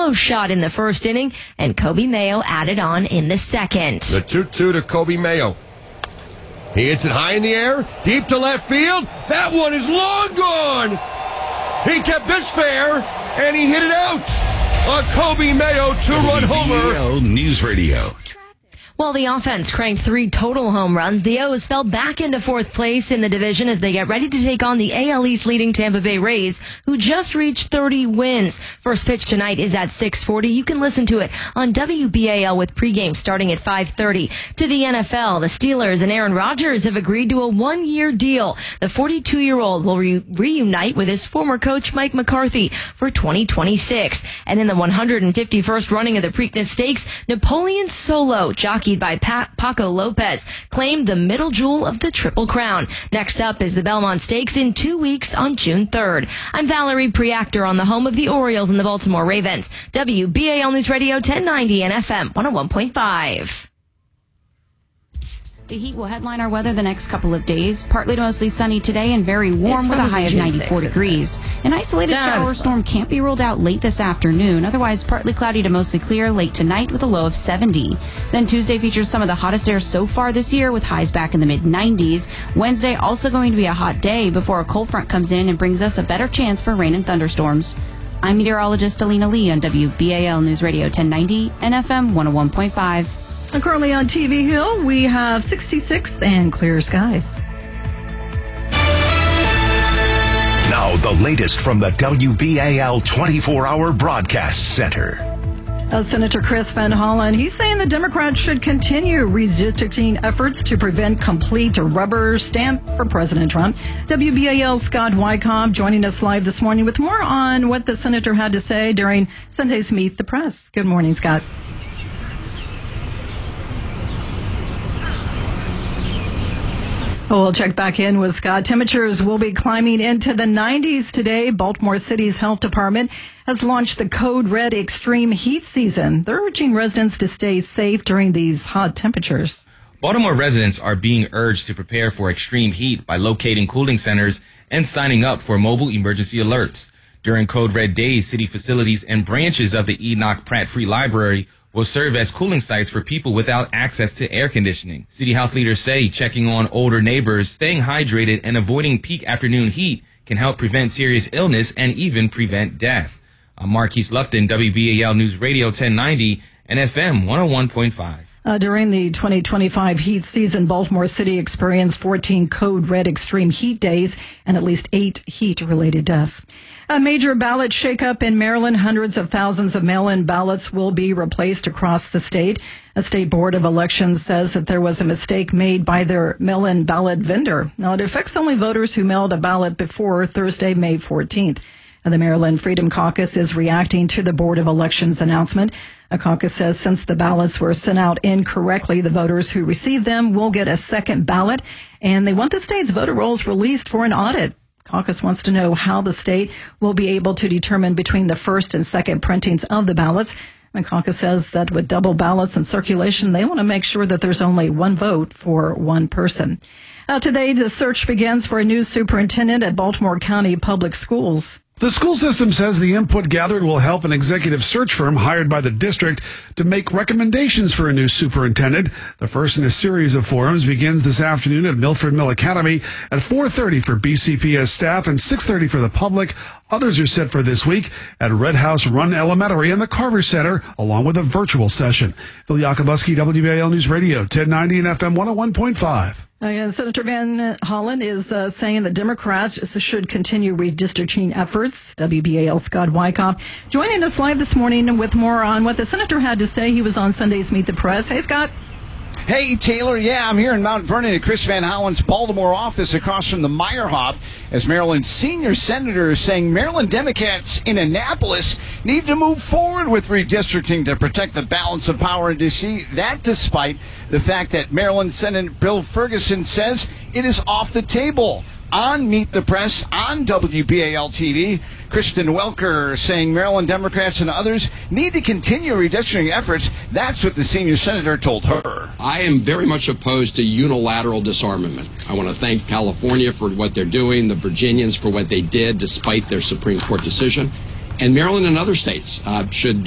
solo shot in the first inning, and Kobe Mayo added on in the second. The 2-2 to Kobe Mayo. He hits it high in the air, deep to left field. That one is long gone. He kept this fair, and he hit it out. A Kobe Mayo 2-run homer. WBAL News Radio. While the offense cranked 3 total home runs, the O's fell back into 4th place in the division as they get ready to take on the AL East leading Tampa Bay Rays, who just reached 30 wins. First pitch tonight is at 6:40. You can listen to it on WBAL with pregame starting at 5:30. To the NFL, the Steelers and Aaron Rodgers have agreed to a 1-year deal. The 42-year-old will reunite with his former coach Mike McCarthy for 2026. And in the 151st running of the Preakness Stakes, Napoleon Solo, jockeyed by Paco Lopez, claimed the middle jewel of the Triple Crown. Next up is the Belmont Stakes in 2 weeks on June 3rd. I'm Valerie Preactor on the home of the Orioles and the Baltimore Ravens. WBAL News Radio 1090 and FM 101.5. The heat will headline our weather the next couple of days. Partly to mostly sunny today and very warm with a high of 94 degrees. An isolated shower storm can't be ruled out late this afternoon. Otherwise, partly cloudy to mostly clear late tonight with a low of 70. Then Tuesday features some of the hottest air so far this year with highs back in the mid-90s. Wednesday also going to be a hot day before a cold front comes in and brings us a better chance for rain and thunderstorms. I'm meteorologist Alina Lee on WBAL News Radio 1090 and FM 101.5. And currently on TV Hill, we have 66 and clear skies. Now the latest from the WBAL 24-hour broadcast center. Senator Chris Van Hollen, he's saying the Democrats should continue redistricting efforts to prevent complete rubber stamp for President Trump. WBAL's Scott Wyckoff joining us live this morning with more on what the senator had to say during Sunday's Meet the Press. Good morning, Scott. We'll check back in with Scott. Temperatures will be climbing into the 90s today. Baltimore City's health department has launched the Code Red extreme heat season. They're urging residents to stay safe during these hot temperatures. Baltimore residents are being urged to prepare for extreme heat by locating cooling centers and signing up for mobile emergency alerts. During Code Red days, city facilities and branches of the Enoch Pratt Free Library will serve as cooling sites for people without access to air conditioning. City health leaders say checking on older neighbors, staying hydrated, and avoiding peak afternoon heat can help prevent serious illness and even prevent death. I'm Marquise Lupton, WBAL News Radio 1090 and FM 101.5. During the 2025 heat season, Baltimore City experienced 14 Code Red extreme heat days and at least 8 heat-related deaths. A major ballot shakeup in Maryland. Hundreds of thousands of mail-in ballots will be replaced across the state. A state board of elections says that there was a mistake made by their mail-in ballot vendor. Now, it affects only voters who mailed a ballot before Thursday, May 14th. The Maryland Freedom Caucus is reacting to the Board of Elections announcement. A caucus says since the ballots were sent out incorrectly, the voters who received them will get a second ballot, and they want the state's voter rolls released for an audit. Caucus wants to know how the state will be able to determine between the first and second printings of the ballots. The caucus says that with double ballots in circulation, they want to make sure that there's only one vote for one person. Today, the search begins for a new superintendent at Baltimore County Public Schools. The school system says the input gathered will help an executive search firm hired by the district to make recommendations for a new superintendent. The first in a series of forums begins this afternoon at Milford Mill Academy at 4:30 for BCPS staff and 6:30 for the public. Others are set for this week at Red House Run Elementary and the Carver Center, along with a virtual session. Phil Yakubuski, WBAL News Radio, 1090 and FM 101.5. Senator Van Hollen is saying the Democrats should continue redistricting efforts. WBAL Scott Wyckoff joining us live this morning with more on what the senator had to say. He was on Sunday's Meet the Press. Hey, Scott. Hey, Taylor. Yeah, I'm here in Mount Vernon at Chris Van Hollen's Baltimore office across from the Meyerhoff as Maryland's senior senator is saying Maryland Democrats in Annapolis need to move forward with redistricting to protect the balance of power in D.C. That despite the fact that Maryland Senator Bill Ferguson says it is off the table. On Meet the Press, on WBAL TV, Kristen Welker saying Maryland Democrats and others need to continue redistricting efforts. That's what the senior senator told her. I am very much opposed to unilateral disarmament. I want to thank California for what they're doing, the Virginians for what they did despite their Supreme Court decision, and Maryland and other states should